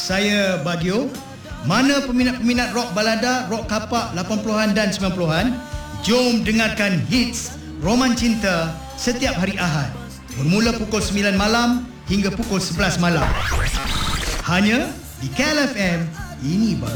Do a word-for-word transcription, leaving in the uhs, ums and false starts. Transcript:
saya Bagio. Mana peminat-peminat rock balada, rock kapak lapan puluhan dan sembilan puluhan, jom dengarkan hits Roman Cinta setiap hari Ahad bermula pukul sembilan malam hingga pukul sebelas malam. Hanya di K L F M. Ini baru